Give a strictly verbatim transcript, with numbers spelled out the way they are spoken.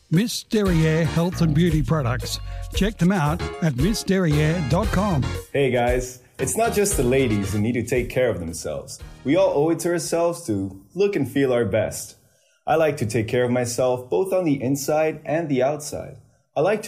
Miss Derriere Health and Beauty Products. Check them out at miss derriere dot com. Hey guys, it's not just the ladies who need to take care of themselves. We all owe it to ourselves to look and feel our best. I like to take care of myself both on the inside and the outside. I like to